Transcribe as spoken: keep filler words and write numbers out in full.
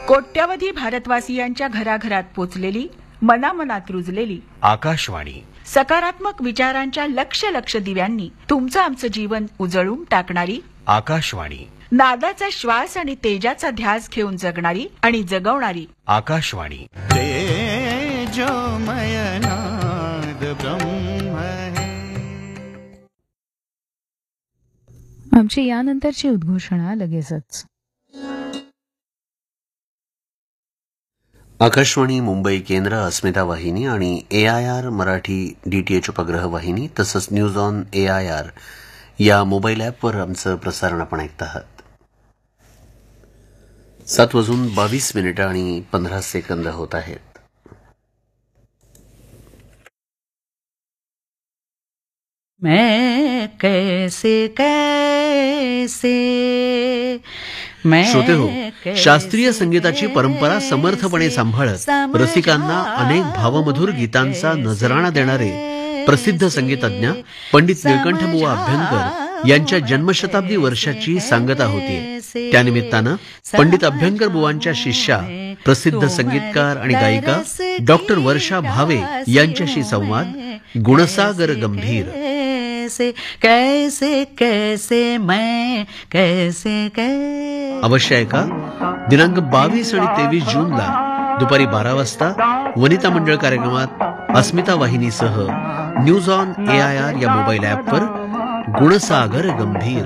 कोट्यावधी भारतवासियांच्या घराघरात पोचलेली, मनामनात रुजलेली आकाशवाणी. सकारात्मक विचारांच्या लक्ष लक्ष दिव्यांनी तुमचं आमचं जीवन उजळून टाकणारी आकाशवाणी. नादाचा श्वास आणि तेजाचा ध्यास घेऊन जगणारी आणि जगवणारी आकाशवाणी. तेजोमय नाद ब्रह्म है. आमची यानंतरची उद्घोषणा लगेचच. आकाशवाणी मुंबई केंद्र, अस्मिता वाहिनी आणि ए आय आर मराठी डीटीएच उपग्रह वाहिनी तसंच news on A I R या मोबाईल ॲपवर आमचं प्रसारण आपण ऐकत आहात. सात वाजून बावीस मिनिटं आणि पंधरा सेकंद होत आहेत. मैं कैसे कैसे श्रोते हो, शास्त्रीय संगीताची परंपरा समर्थपणे सांभाळत रसिकांना अनेक भावमधुर गीतांचा नजराणा देणारे प्रसिद्ध संगीतज्ञ पंडित निळकंठबुवा अभ्यंकर यांच्या जन्मशताब्दी वर्षाची सांगता होती. त्यानिमित्तानं पंडित अभ्यंकर बुवांच्या शिष्या, प्रसिद्ध संगीतकार आणि गायिका डॉक्टर वर्षा भावे यांच्याशी संवाद गुणसागर गंभीर. कैसे कैसे कैसे मैं कैसे कैसे अवश्य ऐका. दिनांक बावीस आणि तेवीस जूनला दुपारी बारा वाजता वनिता मंडळ कार्यक्रमात अस्मिता वाहिनीसह news on A I R या मोबाईल ॲपवर गुणसागर गंभीर.